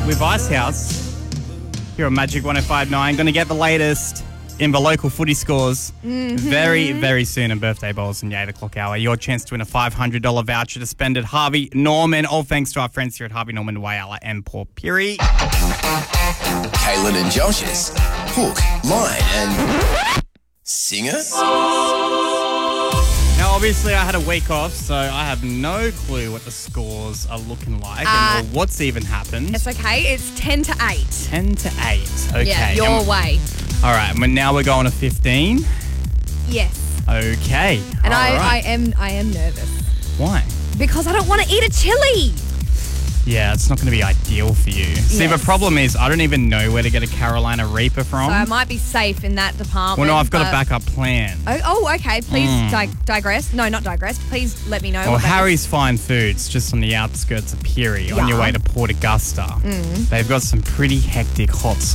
with Icehouse here on Magic 105.9. Going to get the latest in the local footy scores very, very soon in Birthday Bowls in the 8 o'clock hour. Your chance to win a $500 voucher to spend at Harvey Norman. All thanks to our friends here at Harvey Norman, Whyalla and Port Pirie. Kaylin and Josh's Hook, Line and Singer. Now, obviously, I had a week off, so I have no clue what the scores are looking like and what's even happened. It's okay. It's 10 to 8. 10 to 8. Okay. Yeah, your way. All right. Now we're going to 15. Yes. Okay. And all I right. am nervous. Why? Because I don't want to eat a chili. Yeah, it's not going to be ideal for you. See, Yes. the problem is I don't even know where to get a Carolina Reaper from. So I might be safe in that department. Well, no, I've got but- a backup plan. Oh, okay. Please digress. No, not digress. Please let me know. Well, what that is. Harry's Fine Foods, just on the outskirts of Pirie, on your Yeah. way to Port Augusta. They've got some pretty hectic hot